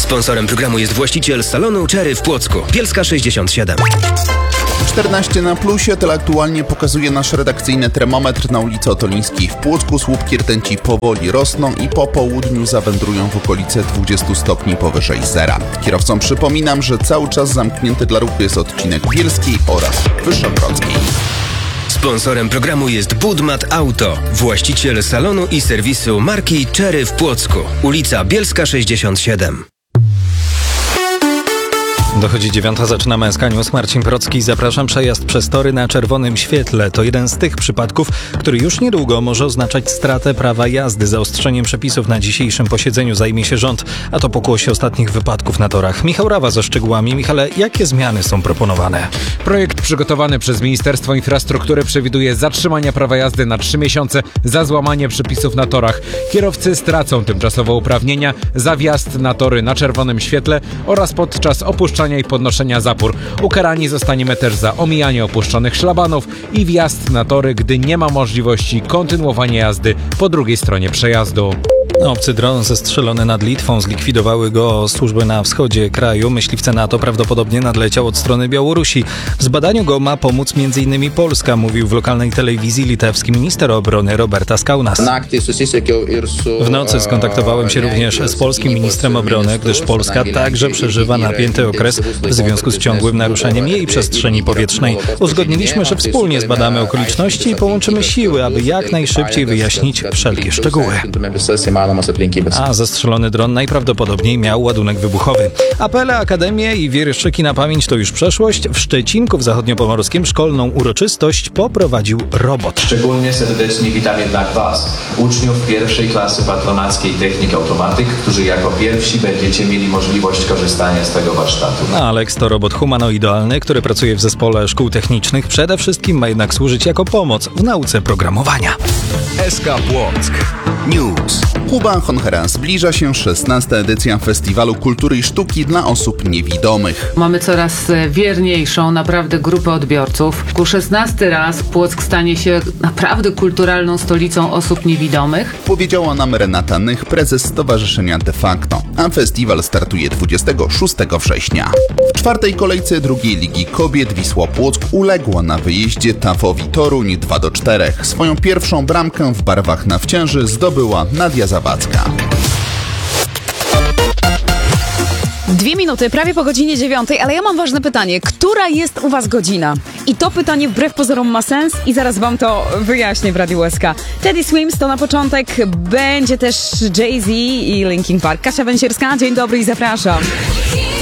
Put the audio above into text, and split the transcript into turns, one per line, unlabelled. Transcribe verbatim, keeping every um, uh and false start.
Sponsorem programu jest właściciel salonu Cherry w Płocku. Bielska sześćdziesiąt siedem.
czternaście na plusie, tyle aktualnie pokazuje nasz redakcyjny termometr na ulicy Otolińskiej w Płocku. Słupki rtęci powoli rosną i po południu zawędrują w okolice dwudziestu stopni powyżej zera. Kierowcom przypominam, że cały czas zamknięty dla ruchu jest odcinek Bielskiej oraz Wyszogrodzkiej.
Sponsorem programu jest Budmat Auto, właściciel salonu i serwisu marki Cherry w Płocku. Ulica Bielska sześćdziesiąt siedem.
Dochodzi dziewiąta, zaczynamy S K News. Marcin Procki, zapraszam. Przejazd przez tory na czerwonym świetle to jeden z tych przypadków, który już niedługo może oznaczać stratę prawa jazdy. Zaostrzeniem przepisów na dzisiejszym posiedzeniu zajmie się rząd, a to pokłosie ostatnich wypadków na torach. Michał Rawa ze szczegółami. Michale, jakie zmiany są proponowane?
Projekt przygotowany przez Ministerstwo Infrastruktury przewiduje zatrzymanie prawa jazdy na trzy miesiące za złamanie przepisów na torach. Kierowcy stracą tymczasowo uprawnienia za wjazd na tory na czerwonym świetle oraz podczas opuszczania i podnoszenia zapór. Ukarani zostaniemy też za omijanie opuszczonych szlabanów i wjazd na tory, gdy nie ma możliwości kontynuowania jazdy po drugiej stronie przejazdu.
Obcy dron zestrzelony nad Litwą zlikwidowały go służby na wschodzie kraju. Myśliwce NATO prawdopodobnie nadleciał od strony Białorusi. W zbadaniu go ma pomóc między innymi Polska, mówił w lokalnej telewizji litewski minister obrony Robertas Kaunas. W nocy skontaktowałem się również z polskim ministrem obrony, gdyż Polska także przeżywa napięty okres w związku z ciągłym naruszeniem jej przestrzeni powietrznej. Uzgodniliśmy, że wspólnie zbadamy okoliczności i połączymy siły, aby jak najszybciej wyjaśnić wszelkie szczegóły. A zestrzelony dron najprawdopodobniej miał ładunek wybuchowy. Apele, akademie i wierszyki na pamięć to już przeszłość. W Szczecinku w zachodniopomorskim szkolną uroczystość poprowadził robot.
Szczególnie serdecznie witam jednak Was, uczniów pierwszej klasy patronackiej Technik Automatyk, którzy jako pierwsi będziecie mieli możliwość korzystania z tego warsztatu.
A Alex to robot humanoidalny, który pracuje w zespole szkół technicznych. Przede wszystkim ma jednak służyć jako pomoc w nauce programowania.
S K Płock News.
Huba Honchera, zbliża się szesnasta edycja Festiwalu Kultury i Sztuki dla osób niewidomych.
Mamy coraz wierniejszą naprawdę grupę odbiorców. Ku szesnasty raz Płock stanie się naprawdę kulturalną stolicą osób niewidomych.
Powiedziała nam Renata Nych, prezes Stowarzyszenia De Facto. A festiwal startuje dwudziestego szóstego września. W czwartej kolejce drugiej Ligi Kobiet Wisła Płock uległa na wyjeździe Tafowi Toruń dwa do czterech. Swoją pierwszą bramkę w barwach nawcięży zdobyła Nadia Zawadzka.
Dwie minuty, prawie po godzinie dziewiątej, ale ja mam ważne pytanie. Która jest u Was godzina? I to pytanie wbrew pozorom ma sens i zaraz Wam to wyjaśnię w Radiu S K. Teddy Swims to na początek, będzie też Jay-Z i Linkin Park. Kasia Węsierska, dzień dobry i zapraszam.